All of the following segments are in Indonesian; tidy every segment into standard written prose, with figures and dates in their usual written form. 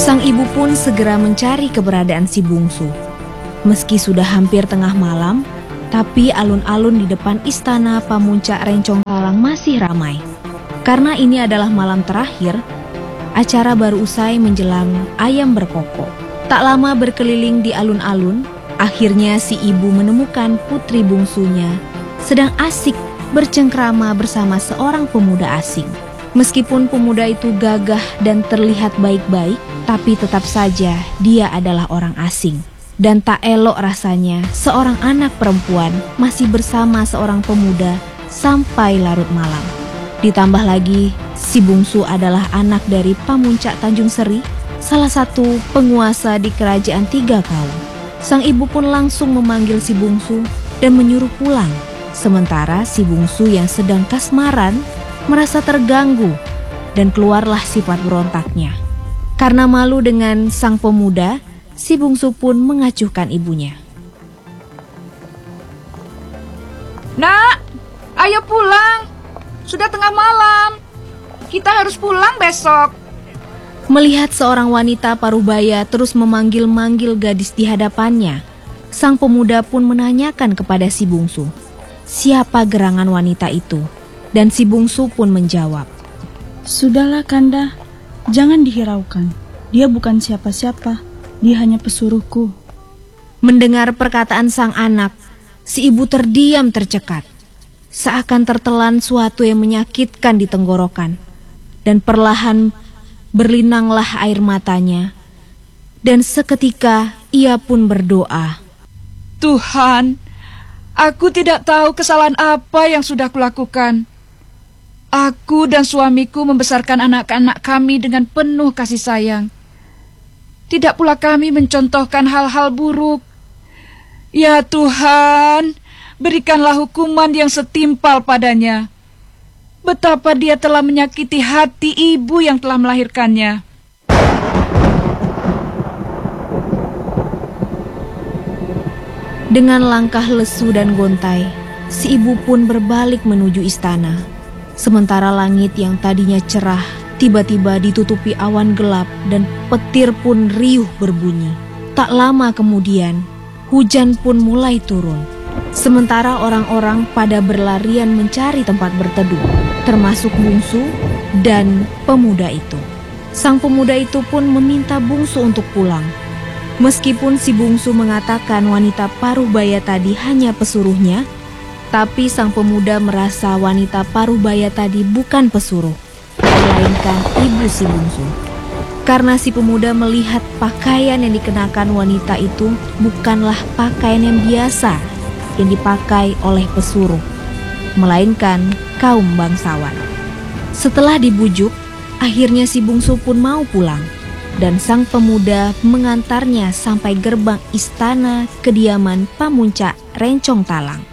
Sang ibu pun segera mencari keberadaan si bungsu. Meski sudah hampir tengah malam, tapi alun-alun di depan istana Pamuncak Rencong Talang masih ramai. Karena ini adalah malam terakhir, acara baru usai menjelang ayam berkokok. Tak lama berkeliling di alun-alun, akhirnya si ibu menemukan putri bungsunya sedang asik bercengkrama bersama seorang pemuda asing. Meskipun pemuda itu gagah dan terlihat baik-baik, tapi tetap saja dia adalah orang asing. Dan tak elok rasanya seorang anak perempuan masih bersama seorang pemuda sampai larut malam. Ditambah lagi, si bungsu adalah anak dari Pamuncak Tanjung Seri, salah satu penguasa di kerajaan 3 Kaum. Sang ibu pun langsung memanggil si bungsu dan menyuruh pulang. Sementara si bungsu yang sedang kasmaran merasa terganggu dan keluarlah sifat berontaknya. Karena malu dengan sang pemuda, si bungsu pun mengacuhkan ibunya. Nak, ayo pulang. Sudah tengah malam. Kita harus pulang besok. Melihat seorang wanita parubaya terus memanggil-manggil gadis di hadapannya, sang pemuda pun menanyakan kepada si bungsu, siapa gerangan wanita itu? Dan si bungsu pun menjawab, "Sudahlah Kanda, jangan dihiraukan. Dia bukan siapa-siapa, dia hanya pesuruhku." Mendengar perkataan sang anak, si ibu terdiam tercekat, seakan tertelan suatu yang menyakitkan di tenggorokan. Dan perlahan berlinanglah air matanya, dan seketika ia pun berdoa, Tuhan, aku tidak tahu kesalahan apa yang sudah kulakukan. Aku dan suamiku membesarkan anak-anak kami dengan penuh kasih sayang. Tidak pula kami mencontohkan hal-hal buruk. Ya Tuhan, berikanlah hukuman yang setimpal padanya. Betapa dia telah menyakiti hati ibu yang telah melahirkannya. Dengan langkah lesu dan gontai, si ibu pun berbalik menuju istana. Sementara langit yang tadinya cerah tiba-tiba ditutupi awan gelap dan petir pun riuh berbunyi. Tak lama kemudian, hujan pun mulai turun. Sementara orang-orang pada berlarian mencari tempat berteduh, termasuk bungsu dan pemuda itu. Sang pemuda itu pun meminta bungsu untuk pulang. Meskipun si bungsu mengatakan wanita parubaya tadi hanya pesuruhnya, tapi sang pemuda merasa wanita parubaya tadi bukan pesuruh, melainkan ibu si bungsu. Karena si pemuda melihat pakaian yang dikenakan wanita itu bukanlah pakaian yang biasa yang dipakai oleh pesuruh, melainkan kaum bangsawan. Setelah dibujuk, akhirnya si bungsu pun mau pulang, dan sang pemuda mengantarnya sampai gerbang istana kediaman Pamuncak Rencong Talang.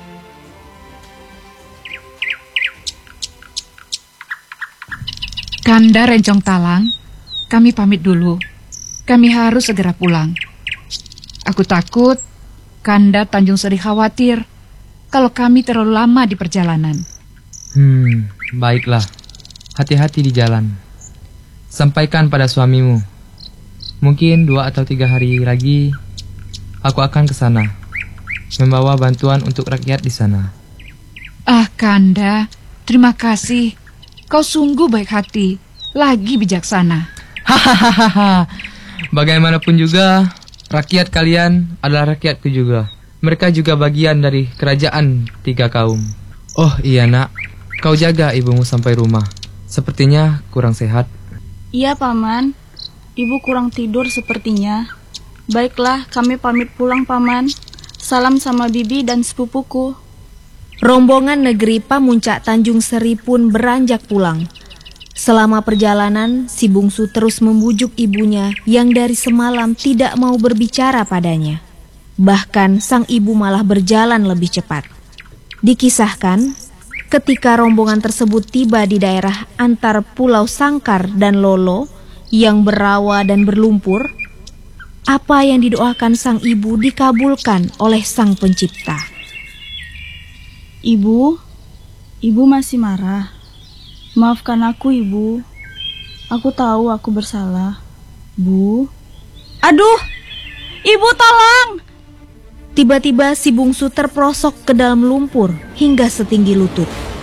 Kanda Rencong Talang, kami pamit dulu. Kami harus segera pulang. Aku takut Kanda Tanjung Seri khawatir kalau kami terlalu lama di perjalanan. Baiklah. Hati-hati di jalan. Sampaikan pada suamimu. Mungkin 2 atau 3 hari lagi aku akan ke sana, membawa bantuan untuk rakyat di sana. Ah Kanda, terima kasih. Kau sungguh baik hati, lagi bijaksana. Hahaha. Bagaimanapun juga, rakyat kalian adalah rakyatku juga. Mereka juga bagian dari kerajaan 3 Kaum. Oh iya nak, kau jaga ibumu sampai rumah. Sepertinya kurang sehat. "Iya Paman, ibu kurang tidur sepertinya." "Baiklah, kami pamit pulang Paman. Salam sama bibi dan sepupuku." Rombongan negeri Pamuncak Tanjung Seri pun beranjak pulang. Selama perjalanan, si bungsu terus membujuk ibunya yang dari semalam tidak mau berbicara padanya. Bahkan sang ibu malah berjalan lebih cepat. Dikisahkan, ketika rombongan tersebut tiba di daerah antar Pulau Sangkar dan Lolo yang berawa dan berlumpur, apa yang didoakan sang ibu dikabulkan oleh Sang Pencipta. Ibu masih marah. Maafkan aku, Ibu. Aku tahu aku bersalah. Bu, aduh, ibu tolong! Tiba-tiba si bungsu terperosok ke dalam lumpur hingga setinggi lutut.